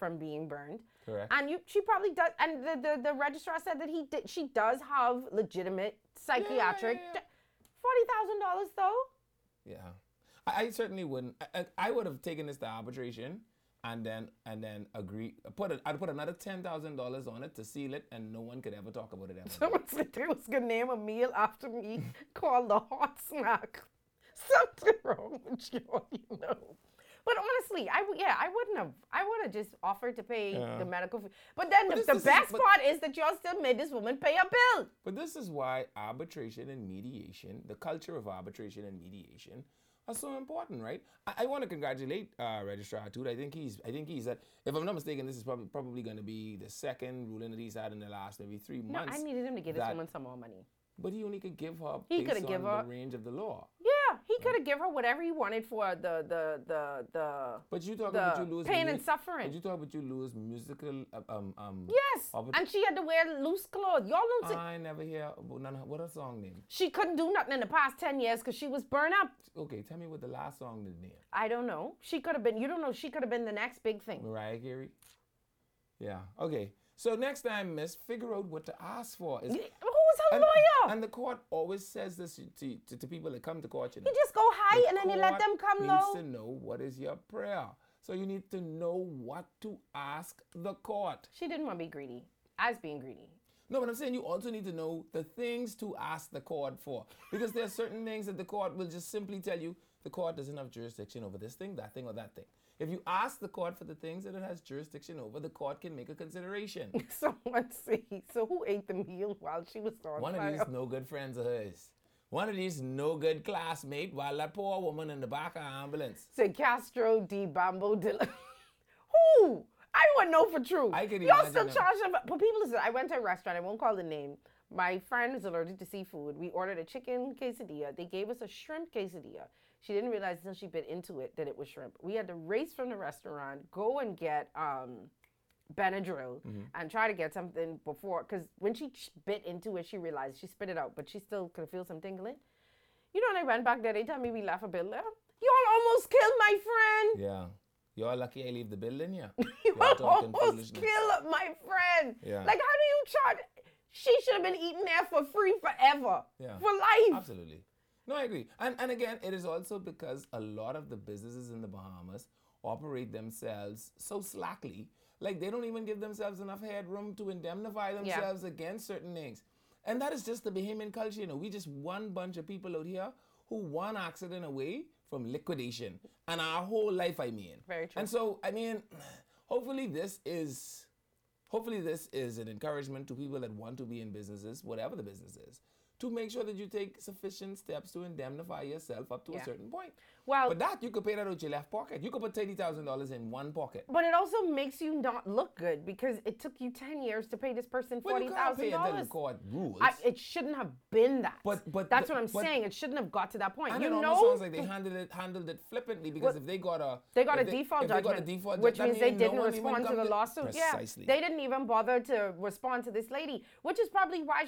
from being burned. Correct. And she probably does. And the registrar said that she does have legitimate psychiatric. Yeah. $40,000 though. Yeah, I certainly wouldn't. I would have taken this to arbitration, and then agree. I'd put another $10,000 on it to seal it, and no one could ever talk about it ever. Someone said they was gonna name a meal after me called the hot snack. Something wrong with you, you know. But honestly, I would have just offered to pay the medical fee. But then the best part is that y'all still made this woman pay a bill. But this is why arbitration and mediation, the culture of arbitration and mediation, are so important, right? I want to congratulate Registrar Toot. I think he's if I'm not mistaken, this is probably going to be the second ruling that he's had in the last maybe 3 months. No, I needed him to give this woman some more money. But he only could give her he based on the range of the law. Yeah, he could have given her whatever he wanted for the But you talk about you lose pain and suffering. But you talk about you lose musical Yes, and she had to wear loose clothes. Y'all don't see. I never hear what a song name. She couldn't do nothing in the past 10 years because she was burned up. Okay, tell me what the last song is name. I don't know. She could have been. You don't know. She could have been the next big thing. Mariah Carey. Yeah. Okay. So next time, Miss, figure out what to ask for. Who's her lawyer? And the court always says this to people that come to court. You know, you just go high and then you let them come low. Needs to know what is your prayer. So you need to know what to ask the court. She didn't want to be greedy. As being greedy. No, but I'm saying you also need to know the things to ask the court for. Because there are certain things that the court will just simply tell you, the court doesn't have jurisdiction over this thing, that thing, or that thing. If you ask the court for the things that it has jurisdiction over, the court can make a consideration. So let's see. So who ate the meal while she was on One fire? of these no good friends of hers. One of these no good classmate while that poor woman in the back of the ambulance. Say Castro D. Bambo Dilla. Who? I wouldn't know for true. I can Y'all still charge them. But people listen, I went to a restaurant. I won't call the name. My friend is allergic to seafood. We ordered a chicken quesadilla. They gave us a shrimp quesadilla. She didn't realize until she bit into it that it was shrimp. We had to race from the restaurant, go and get Benadryl, and try to get something before. Because when she bit into it, she realized she spit it out, but she still could feel some tingling. You know, when I went back there, they told me we left a bill there. Y'all almost killed my friend. Yeah. You're lucky I leave the building, yeah. You almost killed my friend. Yeah. Like, how do you charge? She should have been eating there for free forever. Yeah. For life. Absolutely. No, I agree. And again, it is also because a lot of the businesses in the Bahamas operate themselves so slackly. Like, they don't even give themselves enough headroom to indemnify themselves against certain things. And that is just the Bahamian culture, you know. We just one bunch of people out here who one accident away from liquidation. And our whole life, I mean. Very true. And so, I mean, hopefully this is an encouragement to people that want to be in businesses, whatever the business is, to make sure that you take sufficient steps to indemnify yourself up to a certain point. Well, but that, you could pay that out your left pocket. You could put $30,000 in one pocket. But it also makes you not look good because it took you 10 years to pay this person $40,000. Well, you can't pay until the court rules. It shouldn't have been that. But that's what I'm saying. It shouldn't have got to that point. And you it know, almost sounds like they handled it flippantly because if they got a default judgment, which means they didn't respond to the lawsuit. Precisely. Yeah, they didn't even bother to respond to this lady, which is probably why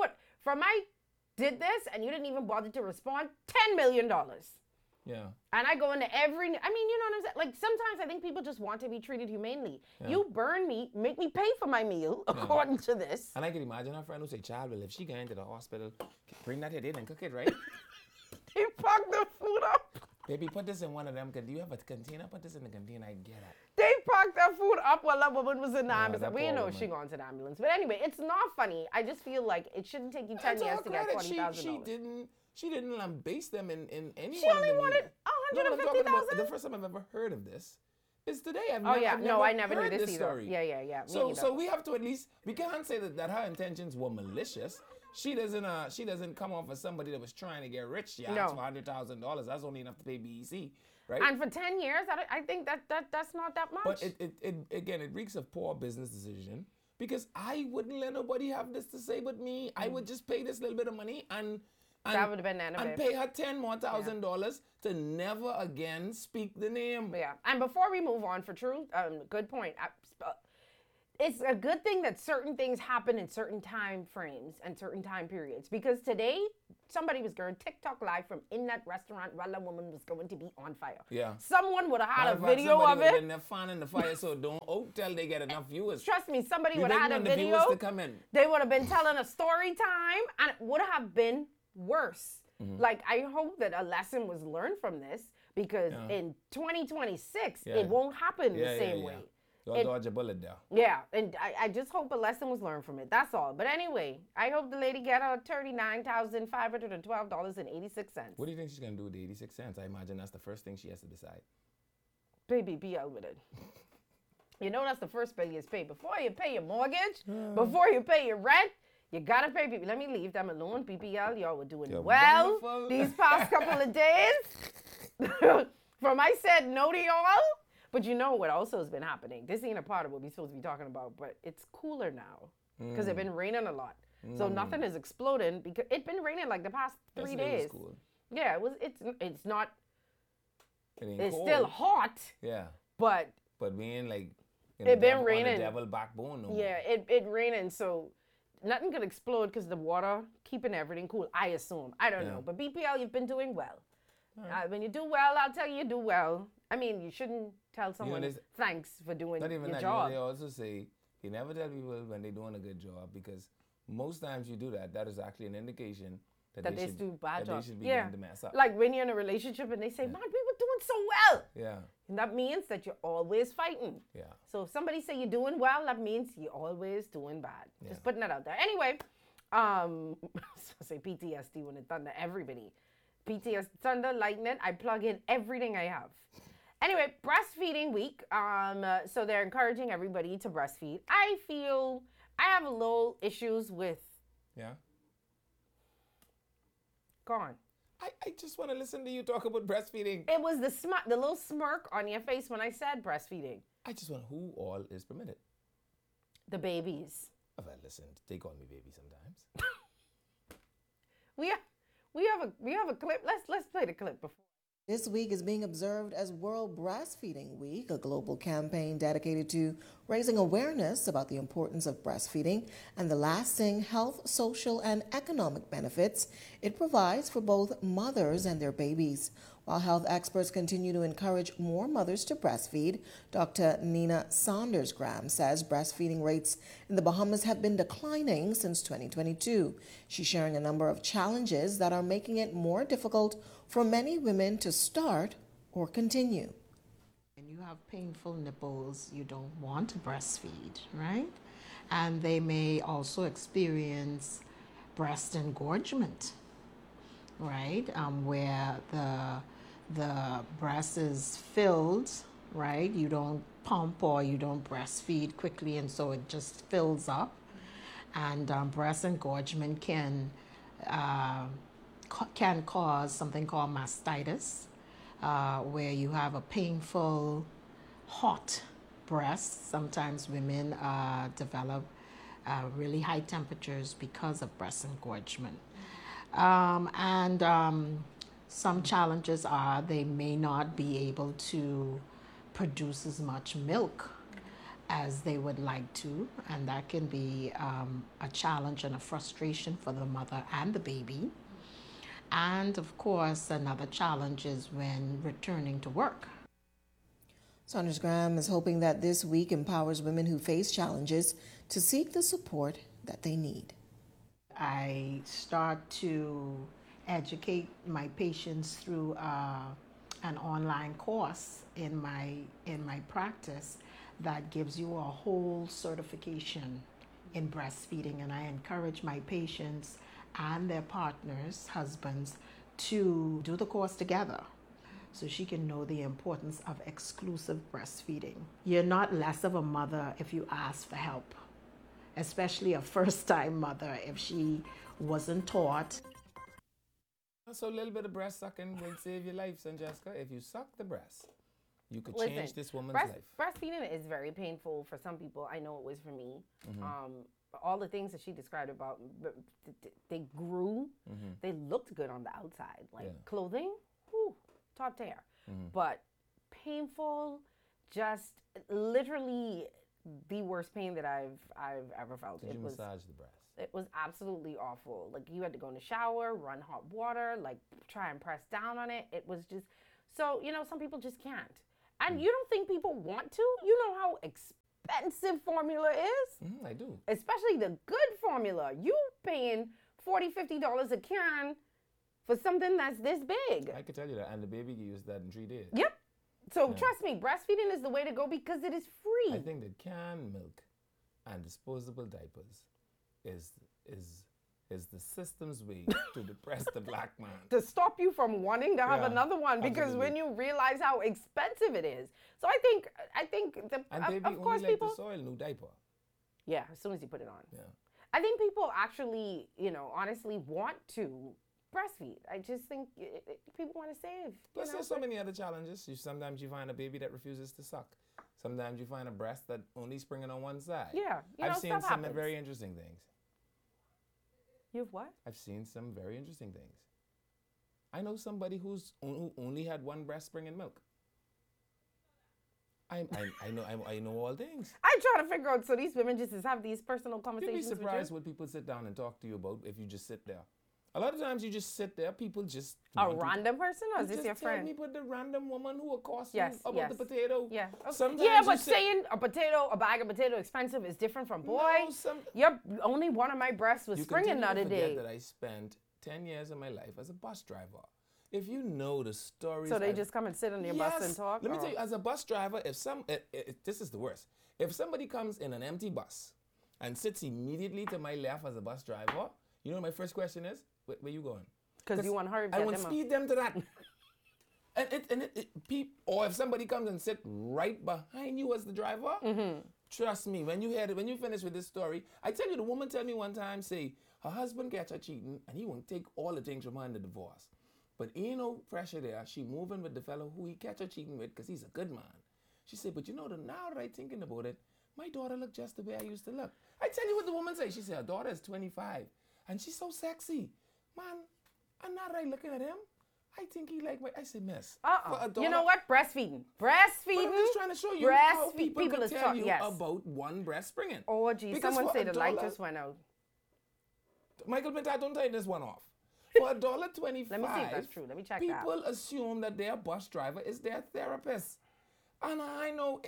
did this and you didn't even bother to respond, $10 million. Yeah. And I go into you know what I'm saying? Like, sometimes I think people just want to be treated humanely. Yeah. You burn me, make me pay for my meal, according to this. And I can imagine a friend who say, child, well, if she go into the hospital, bring that in and cook it, right? They pack the food up. Baby, put this in one of them. Do you have a container? Put this in the container. I get it. They packed that food up while that woman was in the ambulance. We didn't know she gone to the ambulance. But anyway, it's not funny. I just feel like it shouldn't take you 10 years to get $40,000. She didn't lambaste them in any. She only wanted $150,000. The first time I've ever heard of this is today. I never knew this either. Story. Yeah. So we have to at least, we can't say that her intentions were malicious. She doesn't come off as somebody that was trying to get rich. She asked for $100,000. That's only enough to pay BEC, right? And for 10 years, I think that's not that much. But it reeks of poor business decision because I wouldn't let nobody have this to say but me. I would just pay this little bit of money and that would have been the end of and pay her $10,000 to never again speak the name. Yeah. And before we move on, for truth, good point. it's a good thing that certain things happen in certain time frames and certain time periods. Because today, somebody was going TikTok live from in that restaurant while a woman was going to be on fire. Yeah. Someone would have had a Matter of fact, video of somebody it. would have fan in the fire, so don't tell they get enough viewers. Trust me, somebody We would have waiting had a on the video. viewers to come in. They would have been telling a story time, and it would have been worse. Like, I hope that a lesson was learned from this, because in 2026, it won't happen the same way. Don't dodge a bullet there. Yeah, and I just hope a lesson was learned from it. That's all. But anyway, I hope the lady get her $39,512.86. What do you think she's going to do with the 86 cents? I imagine that's the first thing she has to decide. Pay BPL with it. You know that's the first bill you pay. Before you pay your mortgage, before you pay your rent, you gotta pay BPL. Let me leave them alone. BPL, y'all were doing well wonderful. these past couple of days. From I said no to y'all. But you know what also has been happening? This ain't a part of what we're supposed to be talking about, but it's cooler now because it's been raining a lot. So nothing is exploding because it's been raining like the past 3 days. Was cool. Yeah, it was. It's not. It's cold. still hot. Yeah. But we ain't like it been on raining. the devil backbone no more. Yeah, it raining, so nothing could explode because the water keeping everything cool. I assume. I don't know, but BPL, you've been doing well. When you do well, I'll tell you do well. I mean, you shouldn't tell someone thanks for doing not even your that, job. They also say you never tell people when they're doing a good job, because most times you do that. That is actually an indication that they should do bad that job. they should be getting the mess up. Like when you're in a relationship and they say, "Man, we were doing so well." Yeah. And that means that you're always fighting. Yeah. So if somebody say you're doing well, that means you're always doing bad. Just putting that out there. Anyway, I say PTSD when it thunder everybody. PTSD, thunder, lightning, I plug in everything I have. Anyway, breastfeeding week. So they're encouraging everybody to breastfeed. I feel I have a little issues with. Yeah. Go on. I just want to listen to you talk about breastfeeding. It was the little smirk on your face when I said breastfeeding. I just want who all is permitted. The babies. Well, listen, they call me baby sometimes. We have a clip. Let's play the clip before. This week is being observed as World Breastfeeding Week, a global campaign dedicated to raising awareness about the importance of breastfeeding and the lasting health, social, and economic benefits it provides for both mothers and their babies. While health experts continue to encourage more mothers to breastfeed, Dr. Nina Saunders-Graham says breastfeeding rates in the Bahamas have been declining since 2022. She's sharing a number of challenges that are making it more difficult for many women to start or continue. When you have painful nipples, you don't want to breastfeed, right? And they may also experience breast engorgement, right? Where the breast is filled, right? You don't pump or you don't breastfeed quickly, and so it just fills up. And breast engorgement can cause something called mastitis, where you have a painful, hot breast. Sometimes women develop really high temperatures because of breast engorgement. Some challenges are they may not be able to produce as much milk as they would like to, and that can be a challenge and a frustration for the mother and the baby. And of course, another challenge is when returning to work. Saunders-Graham is hoping that this week empowers women who face challenges to seek the support that they need. I start to educate my patients through an online course in my practice that gives you a whole certification in breastfeeding, and I encourage my patients and their partners, husbands, to do the course together so she can know the importance of exclusive breastfeeding. You're not less of a mother if you ask for help, especially a first-time mother if she wasn't taught. So a little bit of breast sucking will save your life, Sanjeska. If you suck the breast, you could change this woman's life. Breastfeeding is very painful for some people. I know it was for me. All the things that she described about, they grew. They looked good on the outside. Like clothing, whew, top tier. But painful, just literally the worst pain that I've ever felt. Did you massage the breast? It was absolutely awful. Like you had to go in the shower, run hot water, like try and press down on it. It was just so, some people just can't. And you don't think people want to? You know how expensive formula is? I do. Especially the good formula. You paying $40, $50 a can for something that's this big. I can tell you that. And the baby can use that in 3 days. Yep. So trust me, breastfeeding is the way to go because it is free. I think that canned milk and disposable diapers is the system's way to depress the black man. To stop you from wanting to have another one, because absolutely. when you realize how expensive it is. So I think And baby of course only people like the soil, new diaper. Yeah, as soon as you put it on. Yeah. I think people actually, honestly want to breastfeed. I just think people want to save. Plus, there's so many other challenges. Sometimes you find a baby that refuses to suck. Sometimes you find a breast that only springing on one side. Yeah, I've seen stuff some happens. very interesting things. You've what? I've seen some very interesting things. I know somebody who only had one breast springing milk. I know all things. I try to figure out, so these women just have these personal You'd conversations be surprised with what people sit down and talk to you about if you just sit there. A lot of times you just sit there, people just... you. A want to- random person, or is this Just your tell friend? me about the random woman who accosts Yes, you about yes. the potato. Yeah. Okay. Sometimes Yeah, you but sit- saying a bag of potato expensive is different from boy. No, Yep, only one of my breasts was you springing the continue to other forget day. that I spent 10 years of my life as a bus driver. If you know the stories... So they I've- just come and sit on your bus and talk? Let me or- tell you, as a bus driver, this is the worst. If somebody comes in an empty bus and sits immediately to my left as a bus driver, you know what my first question is? Where you going? Because you want to hurry I get want to them up. speed them to that. Or if somebody comes and sit right behind you as the driver, trust me, when you finish with this story, I tell you, the woman tell me one time, say, her husband catch her cheating and he won't take all the things from her in the divorce. But ain't no pressure there. She moving with the fellow who he catch her cheating with because he's a good man. She said, but now that I'm thinking about it, my daughter look just the way I used to look. I tell you what the woman say. She said, her daughter is 25 and she's so sexy. Man, I'm not right looking at him. I think he like my... I said, miss. for a daughter- You know what? Breastfeeding. But I'm just trying to show you how people could is tell talk- you yes. about one breast springing. Oh, geez. Because Someone for say a the light dollar- just went out. Michael Pintar, don't take this one off. For $1.25, Let me see if that's true. Let me check that. people assume that their bus driver is their therapist. And I know,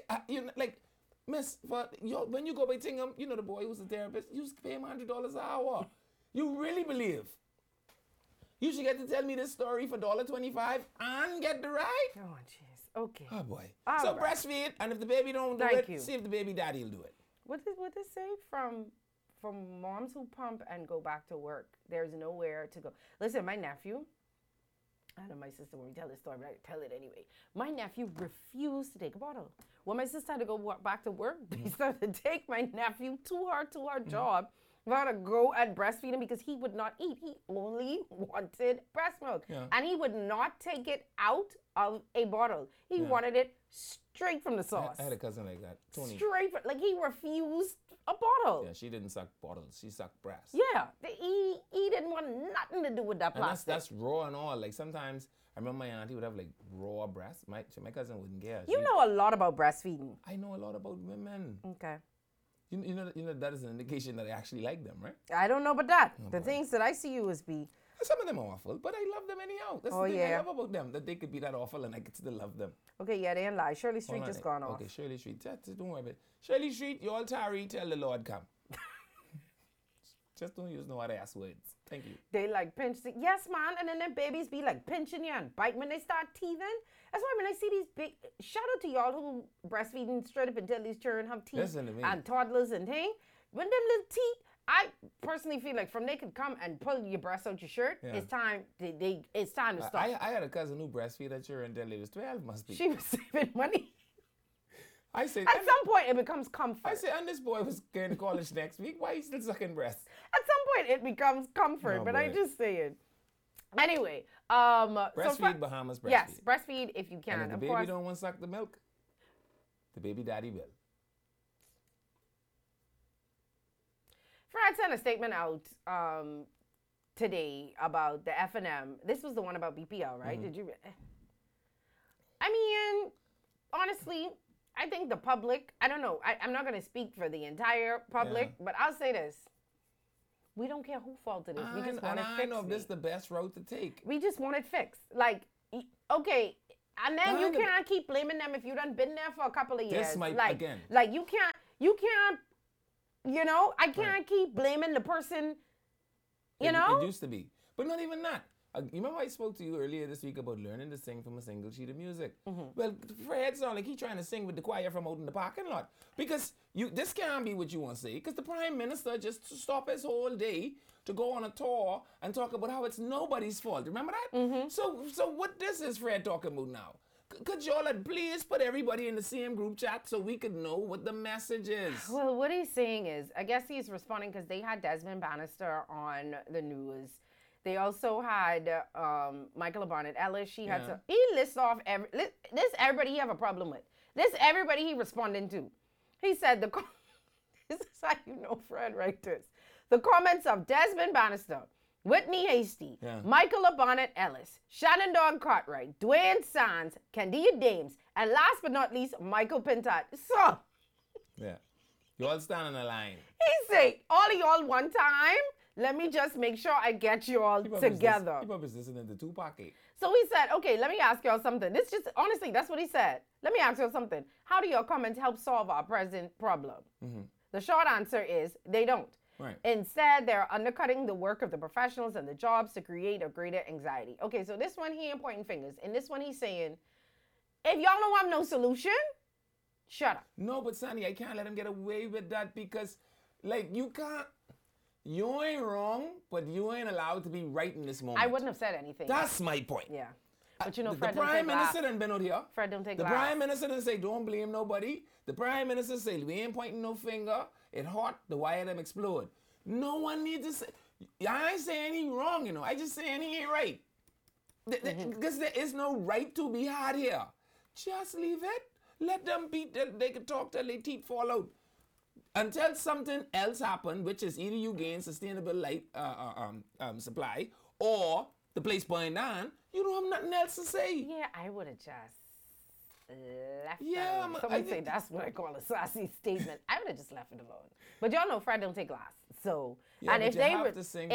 miss, when you go by Tingham, the boy who's a therapist, you pay him $100 an hour. You really believe? You should get to tell me this story for $1.25 and get the ride? Oh, jeez. Okay. Oh, boy. All So right. breastfeed, and if the baby don't do Thank it, you. see if the baby daddy will do it. What did this say from moms who pump and go back to work? There's nowhere to go. Listen, my nephew, I know my sister when we tell this story, but I tell it anyway. My nephew refused to take a bottle. When my sister had to go back to work, they started to take my nephew to her job for her to go and breastfeed him because he would not eat. He only wanted breast milk. Yeah. And he would not take it out of a bottle. He wanted it straight from the sauce. I had a cousin like that, Tony. Straight from, like he refused a bottle. Yeah, she didn't suck bottles. She sucked breast. Yeah, he didn't want nothing to do with that And plastic. that's raw and all. Like sometimes I remember my auntie would have like raw breasts. My cousin wouldn't care. You know a lot about breastfeeding. I know a lot about women. Okay. You know that is an indication that I actually like them, right? I don't know about that. The things that I see you as be. Some of them are awful, but I love them anyhow. That's Oh, the thing I yeah. love about them, that they could be that awful and I could still love them. Okay, yeah, they ain't lie. Shirley Street Hold on, just gone off. Okay, Shirley Street. Don't worry about it. Shirley Street, you all tarry till the Lord come. Just don't use no other ass words. Thank you. They like pinch. Yes, man. And then them babies be like pinching you and biting when they start teething. That's why when I see these big, shout out to y'all who breastfeeding straight up until these children have teeth Listen to me. and toddlers and thing. When them little teeth, I personally feel like from they could come and pull your breast out your shirt, Yeah. it's time. It's time to stop. I had a cousin who breastfeed her children until they was 12, must be. She was saving money. I said, At some point, it becomes comfort. I said, and this boy was going to college next week. Why he still sucking breasts? At some point, it becomes comfort. Oh, but I boy. just saying. Anyway, Breastfeed, Bahamas breastfeed. yes, breastfeed if you can. And if the of baby course, don't want to suck the milk, the baby daddy will. Fred sent a statement out today about the F&M. This was the one about BPL, right? Mm-hmm. Did you? I mean, honestly, I think the public, I don't know, I'm not going to speak for the entire public, but I'll say this. We don't care who fault it is. We just want it fixed. I know this is the best route to take. We just want it fixed. Like, okay, and then you can't keep blaming them if you done been there for a couple of years. This might, like, again. Like, you can't, I can't keep blaming the person, It used to be. But not even that. You remember I spoke to you earlier this week about learning to sing from a single sheet of music? Well, Fred sound like he trying to sing with the choir from out in the parking lot. Because this can't be what you want to say. Because the Prime Minister just stopped his whole day to go on a tour and talk about how it's nobody's fault. Remember that? So what this is Fred talking about now? Could y'all please put everybody in the same group chat so we could know what the message is? Well, what he's saying is, I guess he's responding because they had Desmond Bannister on the news. They also had Michael Bonnet Ellis. He lists off this everybody he have a problem with. This everybody he responding to. He said this is how you know Fred write this. The comments of Desmond Bannister, Whitney Hasty, Michael Bonnet Ellis, Shannon Dawn Cartwright, Dwayne Sands, Candia Dames, and last but not least, Michael Pintat. So, you all stand on the line. He say, all of y'all one time. Let me just make sure I get you all together. He probably listening to Tupac. So he said, okay, let me ask y'all something. This just, honestly, that's what he said. Let me ask y'all something. How do your comments help solve our present problem? The short answer is they don't. Right. Instead, they're undercutting the work of the professionals and the jobs to create a greater anxiety. Okay, so this one, he ain't pointing fingers. And this one, he's saying, if y'all don't have no solution, shut up. No, but Sonny, I can't let him get away with that because, like, you can't. You ain't wrong, but you ain't allowed to be right in this moment. I wouldn't have said anything. That's my point. Yeah. But Fred the don't take Prime Minister done been out here. Fred don't take The Prime Minister done say, don't blame nobody. The Prime Minister say, we ain't pointing no finger. It hot, the wire them explode. No one needs to say, I ain't saying he wrong, I just saying he ain't right. Because there is no right to be had here. Just leave it. Let them beat, they can talk till their teeth fall out. Until something else happens, which is either you gain sustainable light supply or the place burn down, you don't have nothing else to say. Yeah, I would have just left it alone. Somebody say that's what I call a sassy statement. I would have just left it alone. But y'all know Fred don't take glass. So, and if they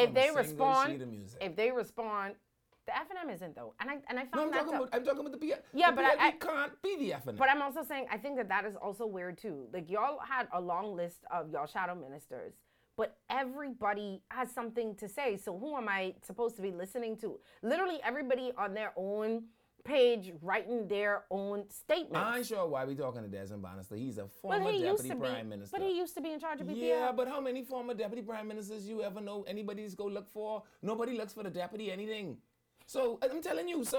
respond, the F&M isn't though, and I found I'm talking about the PLD. Yeah, the but PLD can't be the F&M. But I'm also saying I think that is also weird too. Like y'all had a long list of y'all shadow ministers, but everybody has something to say. So who am I supposed to be listening to? Literally everybody on their own page writing their own statements. I'm sure why we talking to Desmond Bannister. He's a former deputy prime minister. But he used to be in charge of BPL. Yeah, but how many former deputy prime ministers you ever know anybody's go look for? Nobody looks for the deputy anything. So, I'm telling you,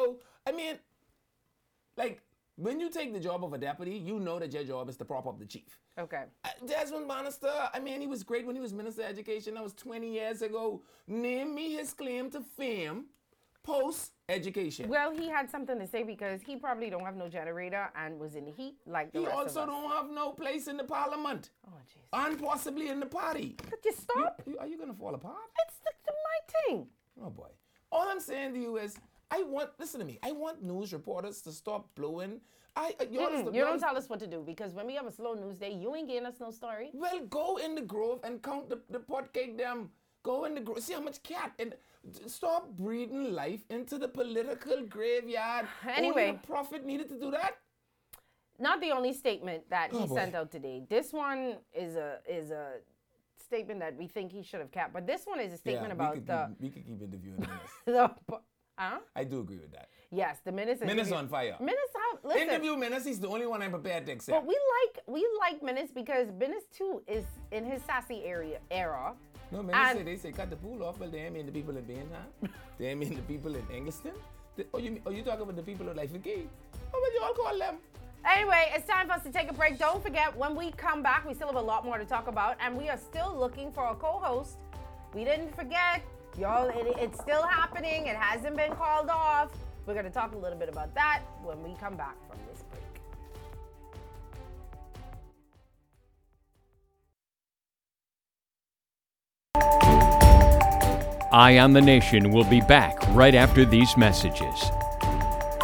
like, when you take the job of a deputy, you know that your job is to prop up the chief. Okay. Desmond Bannister, he was great when he was Minister of Education. That was 20 years ago. Name me his claim to fame post-education. Well, he had something to say because he probably don't have no generator and was in the heat like the rest of us. He also don't have no place in the parliament. Oh, jeez. And possibly in the party. Could you stop? Are you going to fall apart? It's my thing. Oh, boy. All I'm saying to you is, listen to me, I want news reporters to stop blowing. You don't tell us what to do because when we have a slow news day, you ain't getting us no story. Well, go in the Grove and count the pot cake them. Go in the Grove, see how much cat, and stop breathing life into the political graveyard. Anyway. Only the prophet needed to do that. Not the only statement that he sent out today. This one is a statement that we think he should have kept, but this one is a statement about we could keep interviewing Menace. I do agree with that. Yes, the Menace. Menace on fire. Listen. Interview Menace. He's the only one I'm prepared to accept. But we like Menace because Menace too is in his sassy era. No, Menace they say cut the pool off. Well, they ain't mean the people in Baintown. They ain't mean the people in Engliston. You talking about the people of Life and Key? Oh, well, you all call them. Anyway, it's time for us to take a break. Don't forget, when we come back, we still have a lot more to talk about, and we are still looking for a co-host. We didn't forget, y'all, it's still happening. It hasn't been called off. We're going to talk a little bit about that when we come back from this break. Eye on the Nation will be back right after these messages.